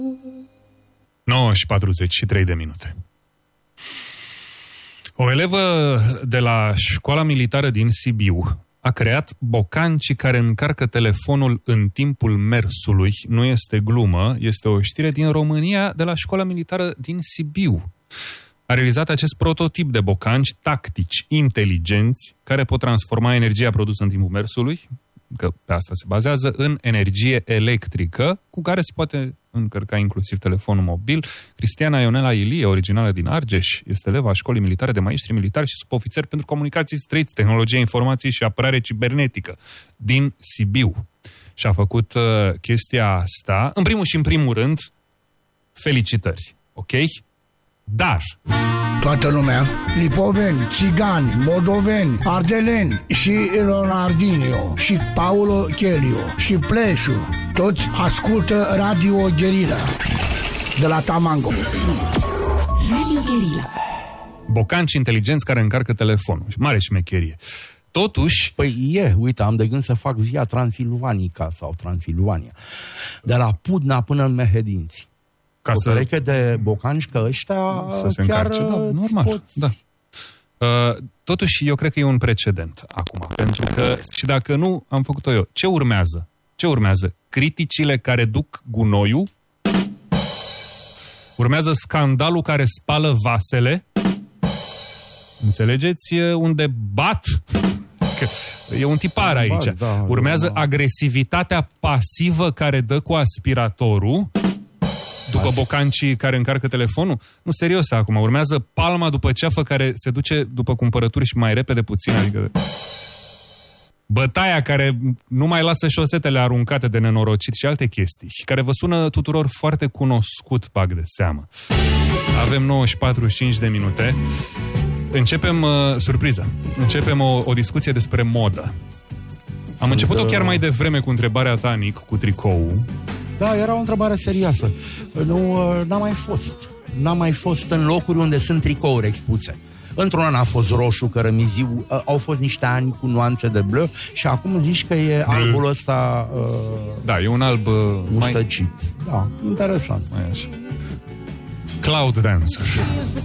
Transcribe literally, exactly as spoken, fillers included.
nouă și patruzeci și trei de minute. O elevă de la școala militară din Sibiu a creat bocanci care încarcă telefonul în timpul mersului. Nu este glumă, este o știre din România de la școala militară din Sibiu. A realizat acest prototip de bocanci tactici, inteligenți, care pot transforma energia produsă în timpul mersului, că pe asta se bazează, în energie electrică, cu care se poate încărca inclusiv telefonul mobil. Cristiana Ionela Ilie, originală din Argeș, este eleva școlii militare de maestri militari și subofițer pentru comunicații străiți, tehnologie informației și apărare cibernetică din Sibiu. Și a făcut uh, chestia asta, în primul și în primul rând, felicitări, ok? Dar toată lumea, lipoveni, țigani, moldoveni, ardeleni și Leonardinio și Paulo Chelio și Pleșu, toți ascultă Radio Guerilla de la Tamango. Radio Guerilla. bocanci inteligenți care încarcă telefonul. Mare șmecherie. Totuși... Păi e, uite, am de gând să fac via Transilvanica sau Transilvania. De la Pudna până în Mehedinți. Ca o să... pereche de bocanci, că ăștia să se chiar încarce, da, normal, poți... da. Uh, totuși, eu cred că e un precedent acum, pentru că, și dacă nu, am făcut-o eu. Ce urmează? Ce urmează? Criticile care duc gunoiul? Urmează scandalul care spală vasele? Înțelegeți? Unde bat? Că e un tipar aici. Da, urmează da. agresivitatea pasivă care dă cu aspiratorul după bocancii care încarcă telefonul? Nu, serios acum. Urmează palma după ceafă care se duce după cumpărături și mai repede puțin. Adică bătaia care nu mai lasă șosetele aruncate de nenorocit și alte chestii. Și care vă sună tuturor foarte cunoscut, bag de seamă. Avem nouă și patruzeci și cinci de minute. Începem uh, surpriza. Începem o, o discuție despre modă. Am început-o chiar mai devreme cu întrebarea ta, Nic, cu tricoul. Da, era o întrebare serioasă. Nu, n-am mai fost. N-am mai fost în locuri unde sunt tricouri expuse. Într-un an a fost roșu, cărămiziu, au fost niște ani cu nuanțe de bleu și acum zici că e albul ăsta... Uh, da, e un alb... Uh, mustăcit. Mai... Da, interesant. Mai așa. Cloud Dancer.